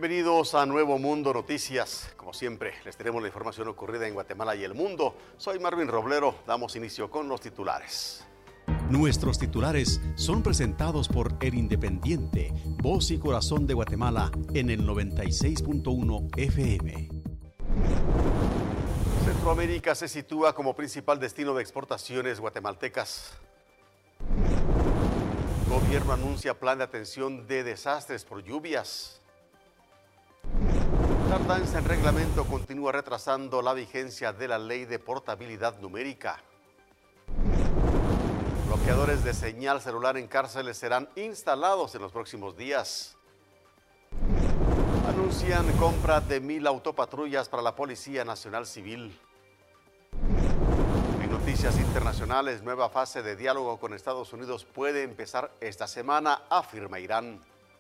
Bienvenidos a Nuevo Mundo Noticias. Como siempre, les tenemos la información ocurrida en Guatemala y el mundo. Soy Marvin Roblero. Damos inicio con los titulares. Nuestros titulares son presentados por El Independiente, voz y corazón de Guatemala en el 96.1 FM. Centroamérica se sitúa como principal destino de exportaciones guatemaltecas. Gobierno anuncia plan de atención de desastres por lluvias. Tardanza en reglamento continúa retrasando la vigencia de la ley de portabilidad numérica. Bloqueadores de señal celular en cárceles serán instalados en los próximos días. Anuncian compra de 1,000 autopatrullas para la Policía Nacional Civil. En noticias internacionales, nueva fase de diálogo con Estados Unidos puede empezar esta semana, afirma Irán.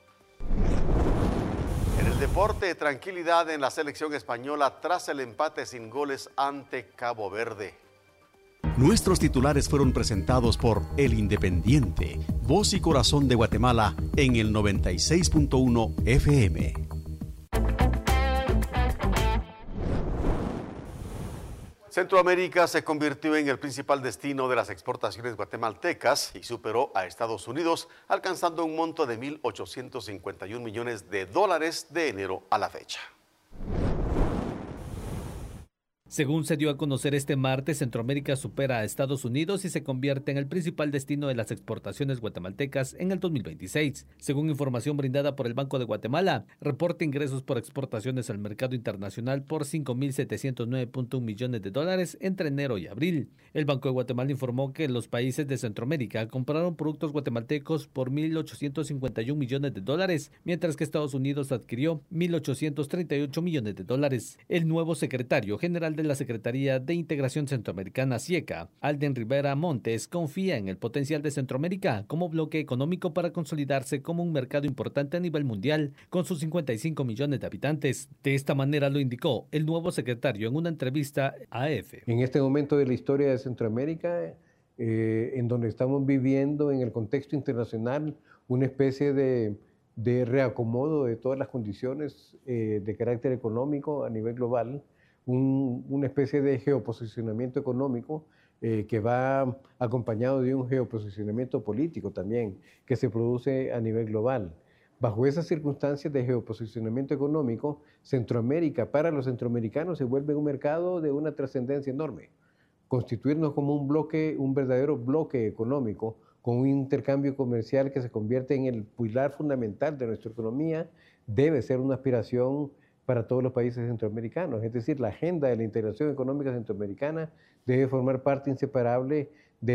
En el deporte, tranquilidad en la selección española tras el empate sin goles ante Cabo Verde. Nuestros titulares fueron presentados por El Independiente, voz y corazón de Guatemala en el 96.1 FM. Centroamérica se convirtió en el principal destino de las exportaciones guatemaltecas y superó a Estados Unidos, alcanzando un monto de $1,851 millones de enero a la fecha. Según se dio a conocer este martes, Centroamérica supera a Estados Unidos y se convierte en el principal destino de las exportaciones guatemaltecas en el 2026. Según información brindada por el Banco de Guatemala, reporta ingresos por exportaciones al mercado internacional por $5,709.1 millones entre enero y abril. El Banco de Guatemala informó que los países de Centroamérica compraron productos guatemaltecos por $1,851 millones, mientras que Estados Unidos adquirió $1,838 millones. El nuevo secretario general de la Secretaría de Integración Centroamericana SIECA, Alden Rivera Montes, confía en el potencial de Centroamérica como bloque económico para consolidarse como un mercado importante a nivel mundial, con sus 55 millones de habitantes. De esta manera lo indicó el nuevo secretario en una entrevista a AF. En este momento de la historia de Centroamérica, en donde estamos viviendo en el contexto internacional una especie de reacomodo de todas las condiciones de carácter económico a nivel global, una especie de geoposicionamiento económico que va acompañado de un geoposicionamiento político también, que se produce a nivel global. Bajo esas circunstancias de geoposicionamiento económico, Centroamérica para los centroamericanos se vuelve un mercado de una trascendencia enorme. Constituirnos como un bloque, un verdadero bloque económico, con un intercambio comercial que se convierte en el pilar fundamental de nuestra economía, debe ser una aspiración para todos los países centroamericanos. Es decir, la agenda de la integración económica centroamericana debe formar parte inseparable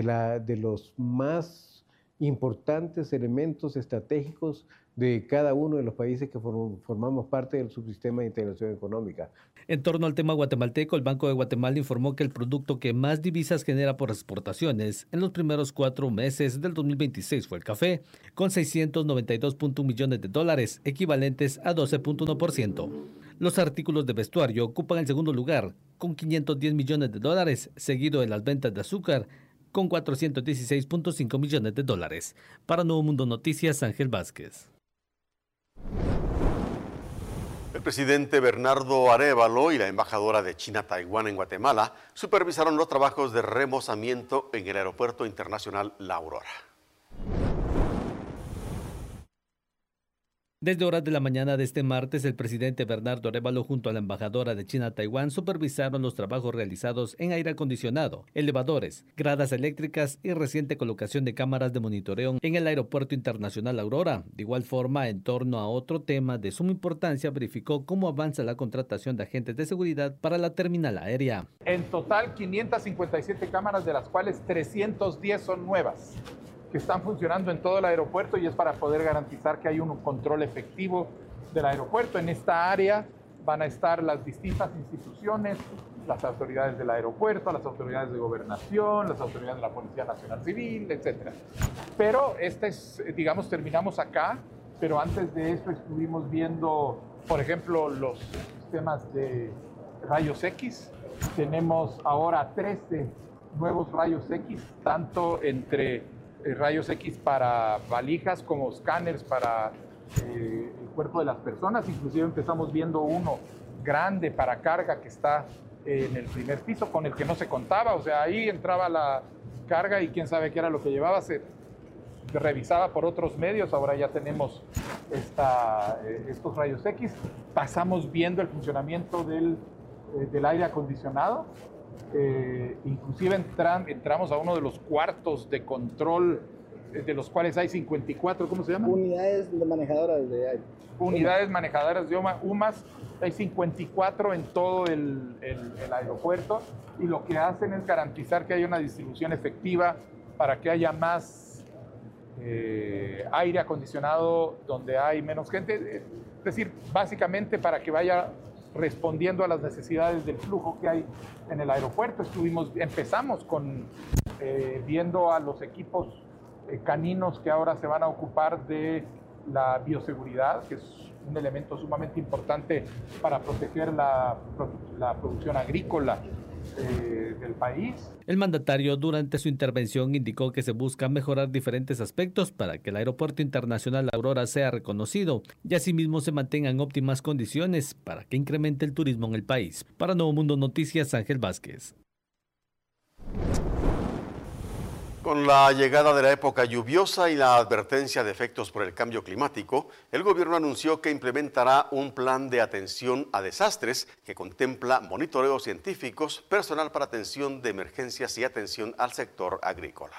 de los más importantes elementos estratégicos de cada uno de los países que formamos parte del subsistema de integración económica. En torno al tema guatemalteco, el Banco de Guatemala informó que el producto que más divisas genera por exportaciones en los primeros 4 meses del 2026 fue el café, con $692.1 millones, equivalentes a 12.1%. Los artículos de vestuario ocupan el segundo lugar, con $510 millones, seguido de las ventas de azúcar, con $416.5 millones. Para Nuevo Mundo Noticias, Ángel Vázquez. El presidente Bernardo Arévalo y la embajadora de China-Taiwán en Guatemala supervisaron los trabajos de remozamiento en el Aeropuerto Internacional La Aurora. Desde horas de la mañana de este martes, el presidente Bernardo Arévalo junto a la embajadora de China-Taiwán supervisaron los trabajos realizados en aire acondicionado, elevadores, gradas eléctricas y reciente colocación de cámaras de monitoreo en el Aeropuerto Internacional Aurora. De igual forma, en torno a otro tema de suma importancia, verificó cómo avanza la contratación de agentes de seguridad para la terminal aérea. En total, 557 cámaras, de las cuales 310 son nuevas, que están funcionando en todo el aeropuerto, y es para poder garantizar que hay un control efectivo del aeropuerto. En esta área van a estar las distintas instituciones, las autoridades del aeropuerto, las autoridades de gobernación, las autoridades de la Policía Nacional Civil, etc. Pero terminamos acá, pero antes de esto estuvimos viendo, por ejemplo, los sistemas de rayos X. Tenemos ahora 13 nuevos rayos X, tanto entre rayos X para valijas como escáneres para cuerpo de las personas. Inclusive empezamos viendo uno grande para carga que está en el primer piso, con el que no se contaba. O sea, ahí entraba la carga y quién sabe qué era lo que llevaba. Se revisaba por otros medios. Ahora ya tenemos estos rayos X. Pasamos viendo el funcionamiento del aire acondicionado. Inclusive entramos a uno de los cuartos de control, de los cuales hay 54, ¿cómo se llama? Unidades de manejadoras de aire. Unidades manejadoras de UMAS. Hay 54 en todo el aeropuerto, y lo que hacen es garantizar que haya una distribución efectiva para que haya más aire acondicionado donde hay menos gente. Es decir, básicamente para que vaya respondiendo a las necesidades del flujo que hay en el aeropuerto. Empezamos viendo a los equipos caninos que ahora se van a ocupar de la bioseguridad, que es un elemento sumamente importante para proteger la producción agrícola del país. El mandatario durante su intervención indicó que se busca mejorar diferentes aspectos para que el Aeropuerto Internacional Aurora sea reconocido y asimismo se mantengan en óptimas condiciones para que incremente el turismo en el país. Para Nuevo Mundo Noticias, Ángel Vázquez. Con la llegada de la época lluviosa y la advertencia de efectos por el cambio climático, el gobierno anunció que implementará un plan de atención a desastres que contempla monitoreos científicos, personal para atención de emergencias y atención al sector agrícola.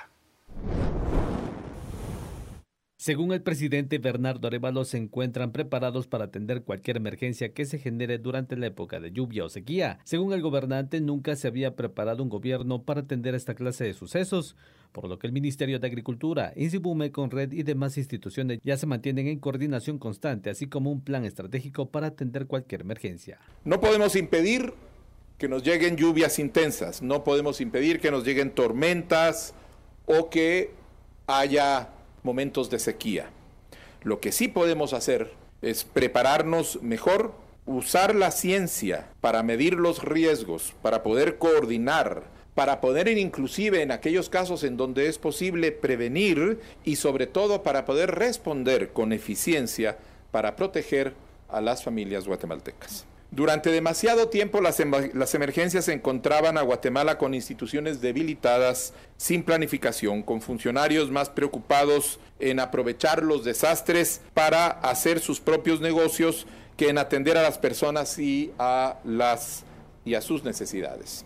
Según el presidente Bernardo Arévalo, se encuentran preparados para atender cualquier emergencia que se genere durante la época de lluvia o sequía. Según el gobernante, nunca se había preparado un gobierno para atender esta clase de sucesos, por lo que el Ministerio de Agricultura, INSIBUME, Conred y demás instituciones ya se mantienen en coordinación constante, así como un plan estratégico para atender cualquier emergencia. No podemos impedir que nos lleguen lluvias intensas, no podemos impedir que nos lleguen tormentas o que haya momentos de sequía. Lo que sí podemos hacer es prepararnos mejor, usar la ciencia para medir los riesgos, para poder coordinar, para poder inclusive en aquellos casos en donde es posible prevenir y sobre todo para poder responder con eficiencia para proteger a las familias guatemaltecas. Durante demasiado tiempo las emergencias encontraban a Guatemala con instituciones debilitadas, sin planificación, con funcionarios más preocupados en aprovechar los desastres para hacer sus propios negocios que en atender a las personas y a sus necesidades.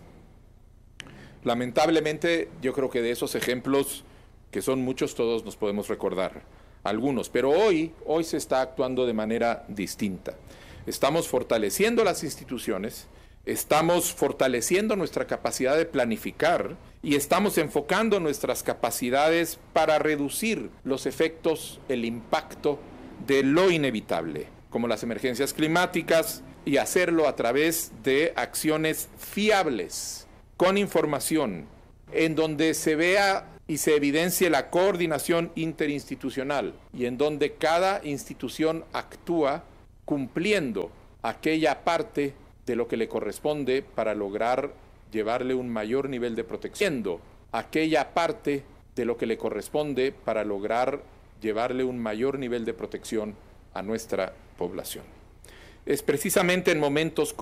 Lamentablemente, yo creo que de esos ejemplos, que son muchos, todos nos podemos recordar algunos, pero hoy se está actuando de manera distinta. Estamos fortaleciendo las instituciones, estamos fortaleciendo nuestra capacidad de planificar y estamos enfocando nuestras capacidades para reducir los efectos, el impacto de lo inevitable, como las emergencias climáticas, y hacerlo a través de acciones fiables, con información, en donde se vea y se evidencie la coordinación interinstitucional y en donde cada institución actúa cumpliendo aquella parte de lo que le corresponde para lograr llevarle un mayor nivel de protección. Aquella parte de lo que le corresponde para lograr llevarle un mayor nivel de protección a nuestra población. Es precisamente en momentos